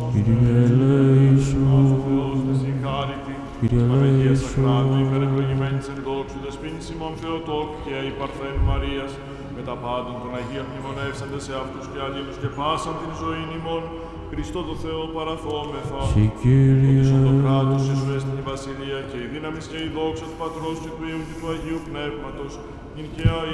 Κύριε ελέησον. Ο Θεός δε συγχάρητη, Κύριε της Παναγίας ελέησον. Σαχράτου, υπερευλογημένης εν δόξου δεσπίνης ημών Θεοτόκ και η Παρθένου Μαρίας, με τα πάντων των Αγίων μνημονεύσαντες σε αυτούς και αλλήλους και πάσαν την ζωήν ημών, Χριστό το Θεό παραθόμεθα. Συ Κύριε. Ότι το κράτος Ιησού έστειν η βασιλεία και η δύναμη και η δόξα του Πατρός και του Υιού και του Αγίου Πνεύματος, νυν και αεί